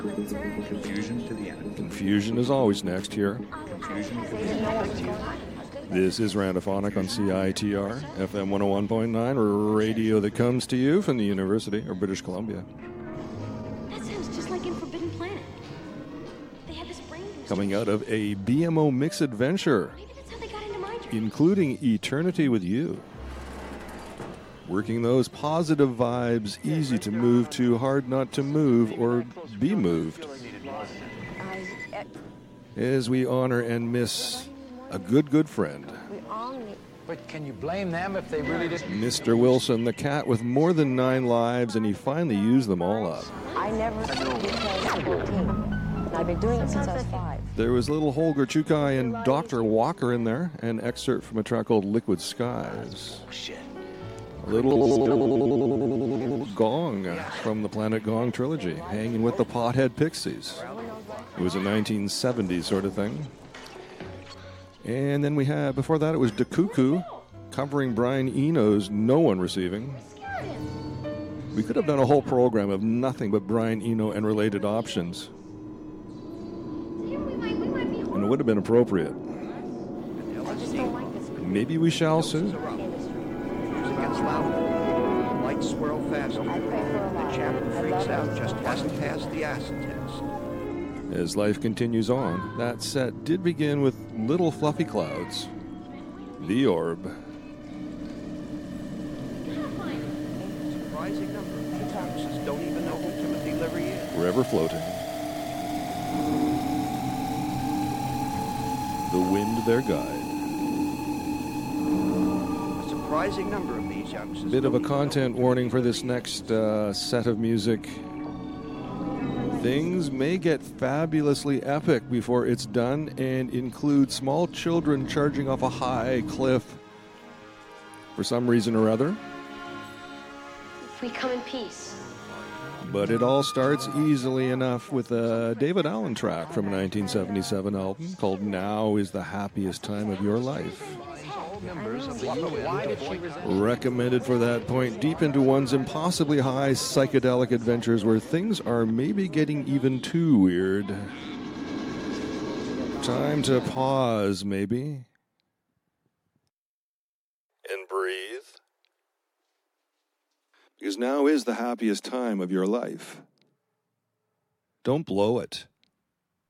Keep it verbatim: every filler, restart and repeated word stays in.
Confusion to the end. Confusion is always next here. Confusion to the end. This is Randophonic on C I T R, F M one oh one point nine, radio that comes to you from the University of British Columbia. That sounds just like in Forbidden Planet. They had this brain booster. Coming out of a B M O Mix adventure, Maybe that's how they got into my dream. including Eternity with You. Working those positive vibes, easy to move to, hard not to move or be moved. As we honor and miss a good, good friend. But can you blame them if they really didn't? Mister Wilson, the cat with more than nine lives, and he finally used them all up. I never became fourteen. And I've been doing it since I was five. There was little Holger Chukai and Doctor Walker in there, an excerpt from a track called Liquid Skies. Shit. A little Gong from the Planet Gong trilogy, hanging with the Pothead Pixies. It was a nineteen seventies sort of thing. And then we had, before that, it was Da Cuckoo covering Brian Eno's No One Receiving. We could have done a whole program of nothing but Brian Eno and related options. And it would have been appropriate. Maybe we shall soon. Music gets louder. Lights swirl faster. The chap who freaks out just hasn't passed the acid test. As life continues on, that set did begin with Little Fluffy Clouds, The Orb. Surprising number of jukeboxes don't even know who Timothy Leary is. Forever Floating. The Wind, Their Guide. A surprising number of these youngsters. Bit of a don't even content know warning for this next uh, set of music. Things may get fabulously epic before it's done and include small children charging off a high cliff for some reason or other. We come in peace. But it all starts easily enough with a David Allen track from a nineteen seventy-seven album called Now Is the Happiest Time of Your Life. Members of the U N. Recommended for that point deep into one's impossibly high psychedelic adventures where things are maybe getting even too weird. Time to pause, maybe. And breathe. Because now is the happiest time of your life. Don't blow it.